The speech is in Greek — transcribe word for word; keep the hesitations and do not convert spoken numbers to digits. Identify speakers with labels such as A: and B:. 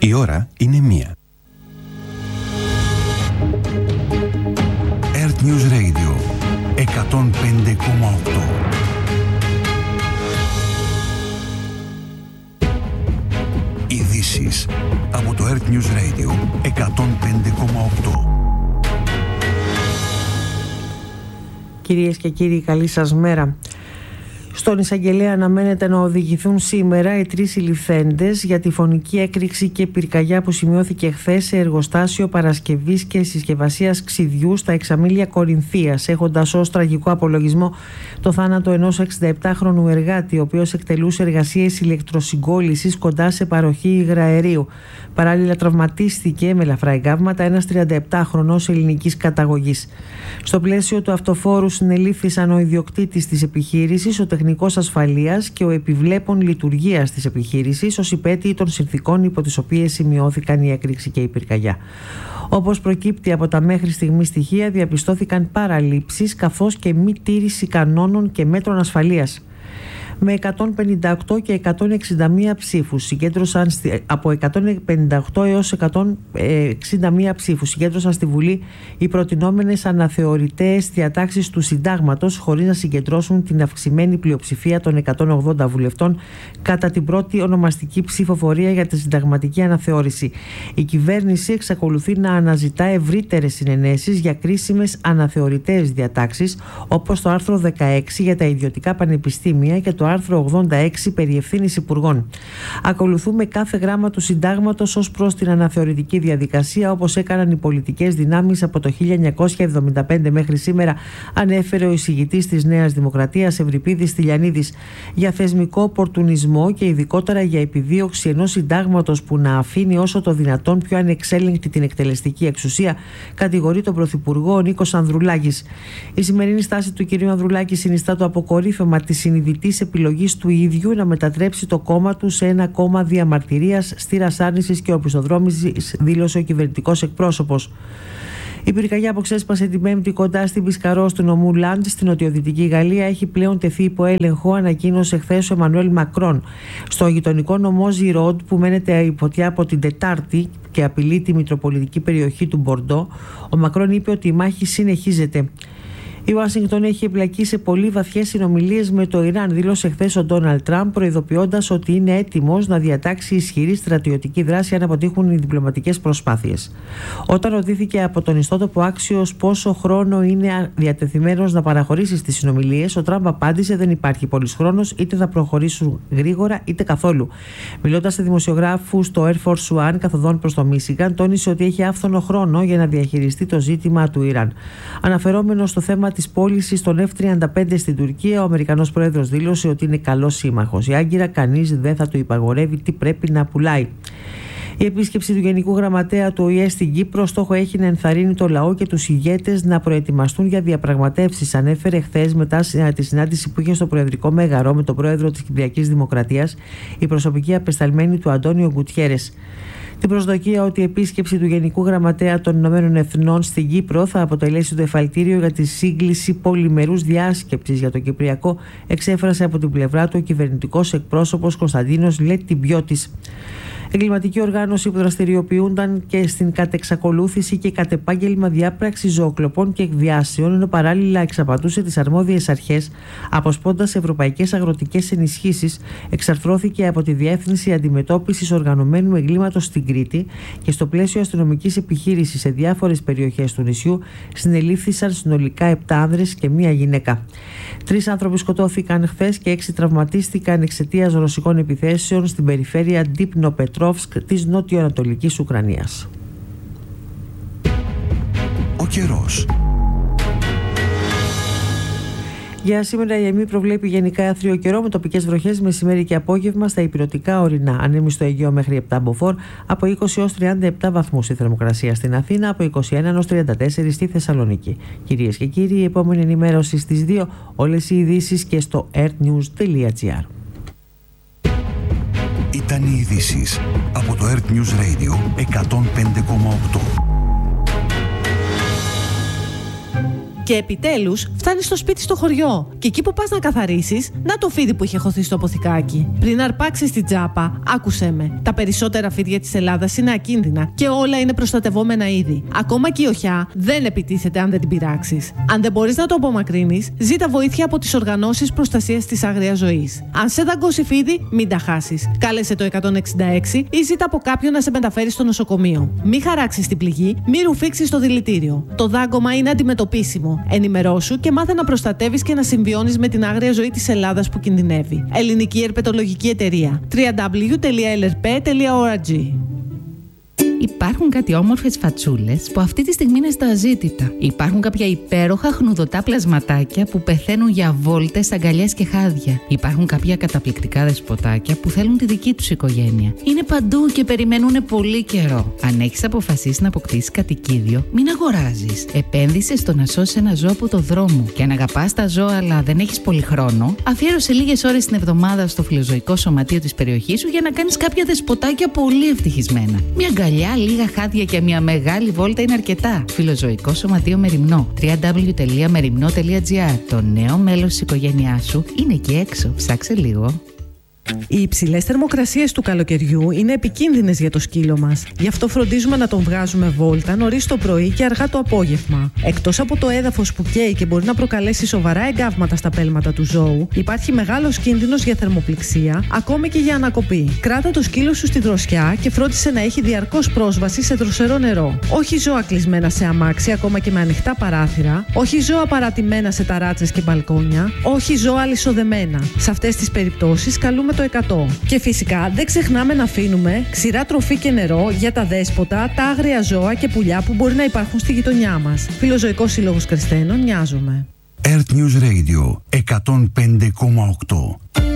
A: Η ώρα είναι μία. Earth News Radio εκατόν πέντε κόμμα οκτώ. Ειδήσεις από το Earth News Radio εκατόν πέντε κόμμα οκτώ.
B: Κυρίες και κύριοι, καλή σας μέρα. Στον εισαγγελέα αναμένεται να οδηγηθούν σήμερα οι τρεις συλληφθέντες για τη φωνική έκρηξη και πυρκαγιά που σημειώθηκε χθες σε εργοστάσιο παρασκευής και συσκευασίας ξυδιού στα Εξαμήλια Κορινθίας, έχοντας ως τραγικό απολογισμό το θάνατο ενός εξηνταεπτάχρονου εργάτη, ο οποίος εκτελούσε εργασίες ηλεκτροσυγκόλλησης κοντά σε παροχή υγραερίου. Παράλληλα, τραυματίστηκε με ελαφρά εγκάβματα ένας τριανταεπτάχρονος ελληνικής καταγωγής. Στο πλαίσιο του αυτοφόρου συνελήφθησαν ο ιδιοκτήτης της επιχείρησης, ο τεχνικός ασφαλείας και ο επιβλέπων λειτουργίας της επιχείρησης ως υπέτειοι των συνθηκών υπό τις οποίες σημειώθηκαν η έκρηξη και η πυρκαγιά. Όπως προκύπτει από τα μέχρι στιγμή στοιχεία, διαπιστώθηκαν παραλήψεις καθώς και μη τήρηση κανόνων και μέτρων ασφαλείας. Με εκατόν πενήντα οκτώ και εκατόν εξήντα μία ψήφους συγκέντρωσαν στη, από εκατόν πενήντα οκτώ έως εκατόν εξήντα μία ψήφους συγκέντρωσαν στη Βουλή οι προτινόμενες αναθεωρητές διατάξεις του Συντάγματος, χωρίς να συγκεντρώσουν την αυξημένη πλειοψηφία των εκατόν ογδόντα βουλευτών κατά την πρώτη ονομαστική ψηφοφορία για τη συνταγματική αναθεώρηση. Η κυβέρνηση εξακολουθεί να αναζητά ευρύτερες συνενέσεις για κρίσιμες αναθεωρητές διατάξεις, όπως το άρθρο δεκαέξι για τα ιδιωτικά πανεπιστήμια και το το άρθρο ογδόντα έξι περί ευθύνης υπουργών. Ακολουθούμε κάθε γράμμα του Συντάγματος ως προς την αναθεωρητική διαδικασία, όπως έκαναν οι πολιτικές δυνάμεις από το χίλια εννιακόσια εβδομήντα πέντε μέχρι σήμερα, ανέφερε ο εισηγητής της Νέας Δημοκρατίας Ευρυπίδης Τηλιανίδης. Για θεσμικό οπορτουνισμό και ειδικότερα για επιδίωξη ενός συντάγματος που να αφήνει όσο το δυνατόν πιο ανεξέλεγκτη την εκτελεστική εξουσία, κατηγορεί τον Πρωθυπουργό Νίκος Ανδρουλάκης. Η σημερινή στάση του κ. Ανδρουλάκη συνιστά το αποκορύφωμα της συνειδητής επιλογής του ίδιου να μετατρέψει το κόμμα του σε ένα κόμμα διαμαρτυρίας, στήρας άρνησης και οπισθοδρόμησης, δήλωσε ο κυβερνητικός εκπρόσωπος. Η πυρκαγιά που ξέσπασε την Πέμπτη κοντά στην Πισκαρό του νομού Λαντ στην νοτιοδυτική Γαλλία έχει πλέον τεθεί υπό έλεγχο, ανακοίνωσε χθες ο Εμμανουέλ Μακρόν. Στο γειτονικό νομό Ζιρόντ, που μένεται η φωτιά από την Τετάρτη και απειλεί τη μητροπολιτική περιοχή του Μπορντό, ο Μακρόν είπε ότι η μάχη συνεχίζεται. Η Ουάσιγκτον έχει εμπλακεί σε πολύ βαθιές συνομιλίες με το Ιράν, δήλωσε χθες ο Ντόναλντ Τραμπ, προειδοποιώντας ότι είναι έτοιμος να διατάξει ισχυρή στρατιωτική δράση αν αποτύχουν οι διπλωματικές προσπάθειες. Όταν ρωτήθηκε από τον ιστότοπο Άξιος πόσο χρόνο είναι διατεθειμένος να παραχωρήσει στις συνομιλίες, ο Τραμπ απάντησε: δεν υπάρχει πολύς χρόνος, είτε θα προχωρήσουν γρήγορα είτε καθόλου. Μιλώντας σε δημοσιογράφους στο Air Force One καθοδόν προς το Μίσιγκαν, τόνισε ότι έχει άφθονο χρόνο για να διαχειριστεί το ζήτημα του Ιράν. Αναφερόμενο στο θέμα της πώλησης των εφ τριάντα πέντε στην Τουρκία, ο Αμερικανός πρόεδρος δήλωσε ότι είναι καλός σύμμαχος. Η Άγκυρα κανείς δεν θα του υπαγορεύει τι πρέπει να πουλάει. Η επίσκεψη του Γενικού Γραμματέα του Ο Η Ε στην Κύπρο στόχο έχει να ενθαρρύνει το λαό και τους ηγέτες να προετοιμαστούν για διαπραγματεύσεις, ανέφερε χθες μετά τη συνάντηση που είχε στο Προεδρικό Μέγαρο με τον πρόεδρο της Κυπριακής Δημοκρατίας, η προσωπική απεσταλμένη του Αντώνιο Γκουτιέρες. Την προσδοκία ότι η επίσκεψη του Γενικού Γραμματέα των Ηνωμένων Εθνών στην Κύπρο θα αποτελέσει το εφαλτήριο για τη σύγκληση πολυμερούς διάσκεψης για το Κυπριακό εξέφρασε από την πλευρά του ο κυβερνητικός εκπρόσωπος Κωνσταντίνος Λετιμπιώτης. Εγκληματική οργάνωση που δραστηριοποιούνταν και στην κατεξακολούθηση και κατεπάγγελμα διάπραξη ζωοκλοπών και εκβιάσεων, ενώ παράλληλα εξαπατούσε τις αρμόδιες αρχές, αποσπώντας ευρωπαϊκές αγροτικές ενισχύσεις, εξαρθρώθηκε από τη Διεύθυνση Αντιμετώπισης Οργανωμένου Εγκλήματος στην Κρήτη και στο πλαίσιο αστυνομικής επιχείρησης σε διάφορες περιοχές του νησιού συνελήφθησαν συνολικά επτά άνδρες και μία γυναίκα. Τρεις άνθρωποι σκοτώθηκαν χθες και έξι τραυματίστηκαν εξαιτίας ρωσικών επιθέσεων στην περιφέρεια Ντνιπροπετρόβσκ της νότιο-ανατολικής Ουκρανίας.
A: Ο καιρός.
B: Για σήμερα η ΕΜΗ προβλέπει γενικά άθριο καιρό με τοπικές βροχές μεσημέρι και απόγευμα στα ηπειρωτικά ορεινά. Ανέμει στο Αιγαίο μέχρι επτά μποφόρ, από είκοσι έως τριάντα επτά βαθμούς η θερμοκρασία στην Αθήνα, από είκοσι ένα έως τριάντα τέσσερα στη Θεσσαλονίκη. Κυρίες και κύριοι, η επόμενη ενημέρωση στις δύο, όλες οι ειδήσεις και στο earthnews τελεία gr.
A: Ήταν οι ειδήσεις από το Earth News Radio εκατόν πέντε κόμμα οκτώ.
C: Και επιτέλους φτάνει στο σπίτι στο χωριό. Και εκεί που πας να καθαρίσεις, να το φίδι που είχε χωθεί στο αποθηκάκι. Πριν αρπάξεις την τσάπα, άκουσέ με. Τα περισσότερα φίδια της Ελλάδας είναι ακίνδυνα και όλα είναι προστατευόμενα είδη. Ακόμα και η οχιά δεν επιτίθεται αν δεν την πειράξεις. Αν δεν μπορείς να το απομακρύνεις, ζήτα βοήθεια από τις οργανώσεις προστασίας της άγριας ζωής. Αν σε δαγκώσει φίδι, μην τα χάσεις. Κάλεσε το εκατόν εξήντα έξι ή ζήτα από κάποιον να σε μεταφέρει στο νοσοκομείο. Μην χαράξεις την πληγή, μην ρουφήξεις το δηλητήριο. Το δάγκωμα είναι αντιμετωπίσιμο. Ενημερώσου και μάθε να προστατεύεις και να συμβιώνεις με την άγρια ζωή της Ελλάδας που κινδυνεύει. Ελληνική Ερπετολογική Εταιρεία. double-u double-u double-u τελεία ελ ερ πι τελεία ο αρ τζι.
D: Υπάρχουν κάτι όμορφες φατσούλες που αυτή τη στιγμή είναι στα αζήτητα. Υπάρχουν κάποια υπέροχα χνουδωτά πλασματάκια που πεθαίνουν για βόλτες, αγκαλιές και χάδια. Υπάρχουν κάποια καταπληκτικά δεσποτάκια που θέλουν τη δική τους οικογένεια. Είναι παντού και περιμένουν πολύ καιρό. Αν έχεις αποφασίσει να αποκτήσεις κατοικίδιο, μην αγοράζεις. Επένδυσε στο να σώσεις ένα ζώο από το δρόμο. Και αν αγαπάς τα ζώα αλλά δεν έχεις πολύ χρόνο, αφιέρωσε λίγες ώρες την εβδομάδα στο φιλοζωικό σωματείο της περιοχής σου για να κάνεις κάποια δεσποτάκια πολύ ευτυχισμένα. Μια αγκαλιά, λίγα χάδια και μια μεγάλη βόλτα είναι αρκετά. Φιλοζωικό Σωματείο Μεριμνό. double-u double-u double-u τελεία μεριμνό τελεία τζι άρ. Το νέο μέλος της οικογένειάς σου είναι εκεί έξω. Ψάξε λίγο.
C: Οι υψηλές θερμοκρασίες του καλοκαιριού είναι επικίνδυνες για το σκύλο μας. Γι' αυτό φροντίζουμε να τον βγάζουμε βόλτα νωρίς το πρωί και αργά το απόγευμα. Εκτός από το έδαφος που καίει και μπορεί να προκαλέσει σοβαρά εγκάβματα στα πέλματα του ζώου, υπάρχει μεγάλος κίνδυνος για θερμοπληξία, ακόμη και για ανακοπή. Κράτα το σκύλο σου στη δροσιά και φρόντισε να έχει διαρκώς πρόσβαση σε δροσερό νερό. Όχι ζώα κλεισμένα σε αμάξι, ακόμα και με ανοιχτά παράθυρα. Όχι ζώα παρατημένα σε ταράτσες και μπαλκόνια. Όχι ζώα αλυσοδεμένα. Σε αυτές τις περιπτώσεις καλούμε το εκατό. Και φυσικά δεν ξεχνάμε να αφήνουμε ξηρά τροφή και νερό για τα δέσποτα, τα άγρια ζώα και πουλιά που μπορεί να υπάρχουν στη γειτονιά μας. Φιλοζωικός Σύλλογος Κρεσθένων, Νοιάζομαι.
A: Earth News Radio εκατόν πέντε κόμμα οκτώ.